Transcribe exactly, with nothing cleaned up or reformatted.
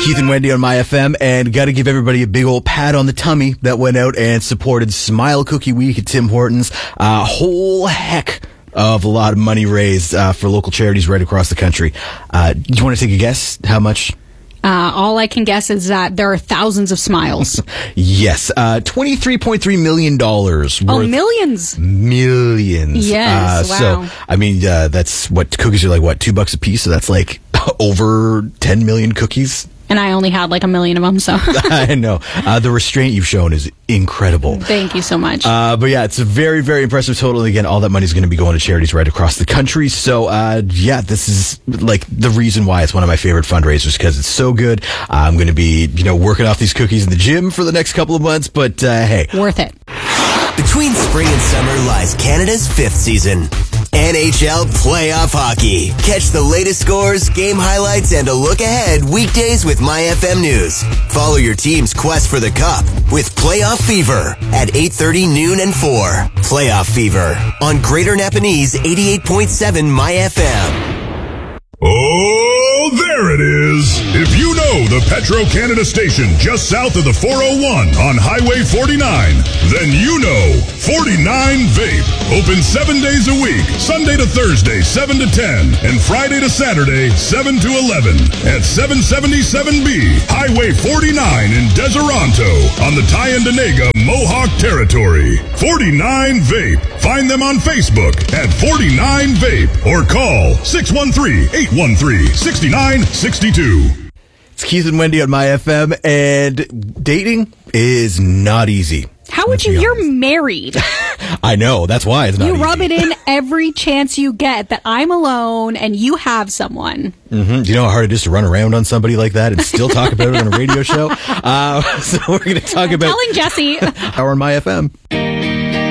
Keith and Wendy on My F M, and got to give everybody a big old pat on the tummy that went out and supported Smile Cookie Week at Tim Hortons. A uh, whole heck of a lot of money raised uh, for local charities right across the country. Uh, do you want to take a guess how much? Uh, all I can guess is that there are thousands of smiles. Yes. Uh, twenty-three point three million dollars. Oh, millions. Millions. Yes, uh, wow. So, I mean, uh, that's what cookies are like, what, two bucks a piece? So that's like over ten million cookies. And I only had like a million of them, so. I know. Uh, the restraint you've shown is incredible. Thank you so much. Uh, but yeah, it's a very, very impressive total. And again, all that money is going to be going to charities right across the country. So, uh, yeah, this is like the reason why it's one of my favorite fundraisers, because it's so good. Uh, I'm going to be, you know, working off these cookies in the gym for the next couple of months, but uh, hey. Worth it. Between spring and summer lies Canada's fifth season. N H L Playoff Hockey. Catch the latest scores, game highlights, and a look ahead weekdays with My F M News. Follow your team's quest for the Cup with Playoff Fever at eight thirty, noon, and four. Playoff Fever on Greater Napanese eighty-eight point seven My F M. Oh, there it is. If you know the Petro-Canada station just south of the four oh one on Highway forty-nine, then you know forty-nine Vape. Open seven days a week, Sunday to Thursday, seven to ten, and Friday to Saturday, seven to eleven, at seven seventy-seven B, Highway forty-nine in Deseronto, on the Tyendinaga Mohawk Territory. forty-nine Vape. Find them on Facebook at forty-nine Vape or call six one three, eight one three, six nine six two. It's Keith and Wendy on My F M, and dating is not easy. How would you? You're married. I know. That's why it's not You easy. rub it in every chance you get that I'm alone and you have someone. Mm-hmm. Do you know how hard it is to run around on somebody like that and still talk about it on a radio show? Uh, so we're going to talk I'm about... telling Jesse. How on My F M.